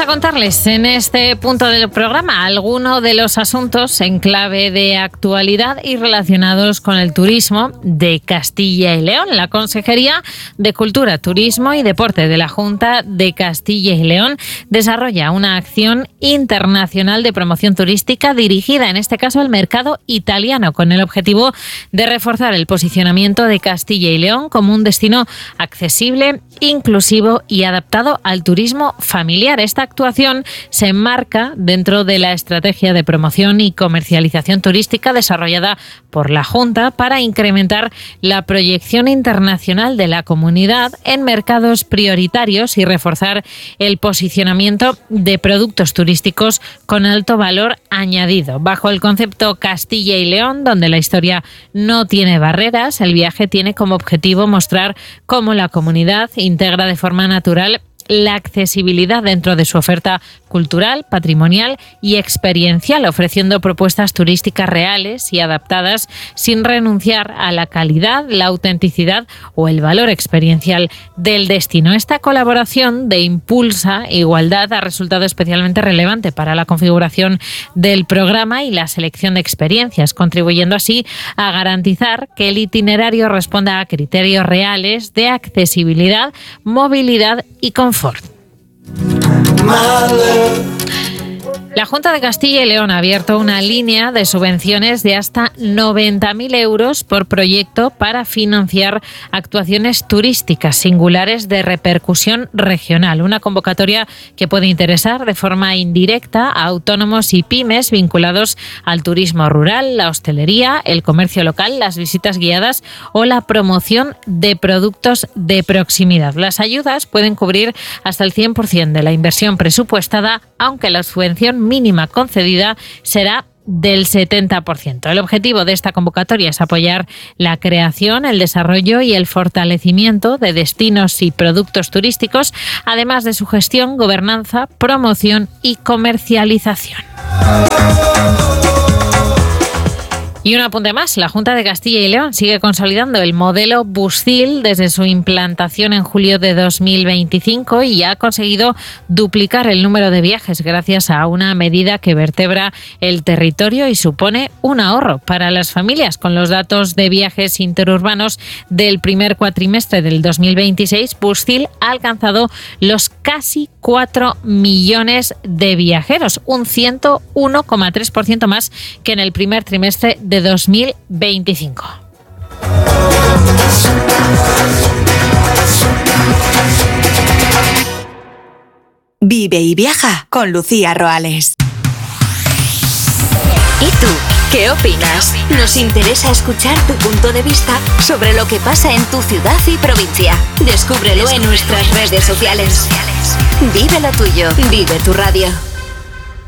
a contarles en este punto del programa algunos de los asuntos en clave de actualidad y relacionados con el turismo de Castilla y León. La Consejería de Cultura, Turismo y Deporte de la Junta de Castilla y León desarrolla una acción internacional de promoción turística dirigida, en este caso, al mercado italiano, con el objetivo de reforzar el posicionamiento de Castilla y León como un destino accesible, inclusivo y adaptado al turismo familiar. Esta actuación se enmarca dentro de la estrategia de promoción y comercialización turística desarrollada por la Junta para incrementar la proyección internacional de la comunidad en mercados prioritarios y reforzar el posicionamiento de productos turísticos con alto valor añadido. Bajo el concepto Castilla y León, donde la historia no tiene barreras, el viaje tiene como objetivo mostrar cómo la comunidad integra de forma natural la accesibilidad dentro de su oferta cultural, patrimonial y experiencial, ofreciendo propuestas turísticas reales y adaptadas sin renunciar a la calidad, la autenticidad o el valor experiencial del destino. Esta colaboración de Impulsa Igualdad ha resultado especialmente relevante para la configuración del programa y la selección de experiencias, contribuyendo así a garantizar que el itinerario responda a criterios reales de accesibilidad, movilidad y confort. La Junta de Castilla y León ha abierto una línea de subvenciones de hasta 90.000 euros por proyecto para financiar actuaciones turísticas singulares de repercusión regional. Una convocatoria que puede interesar de forma indirecta a autónomos y pymes vinculados al turismo rural, la hostelería, el comercio local, las visitas guiadas o la promoción de productos de proximidad. Las ayudas pueden cubrir hasta el 100% de la inversión presupuestada, aunque la subvención mínima concedida será del 70%. El objetivo de esta convocatoria es apoyar la creación, el desarrollo y el fortalecimiento de destinos y productos turísticos, además de su gestión, gobernanza, promoción y comercialización. Y un apunte más, la Junta de Castilla y León sigue consolidando el modelo Buscil desde su implantación en julio de 2025 y ha conseguido duplicar el número de viajes gracias a una medida que vertebra el territorio y supone un ahorro para las familias. Con los datos de viajes interurbanos del primer cuatrimestre del 2026, Buscil ha alcanzado los casi 4 millones de viajeros, un 101,3% más que en el primer trimestre de 2025. Vive y viaja con Lucía Roales. ¿Y tú? ¿Qué opinas? Nos interesa escuchar tu punto de vista sobre lo que pasa en tu ciudad y provincia. Descúbrelo en nuestras redes sociales. Vive lo tuyo, vive tu radio.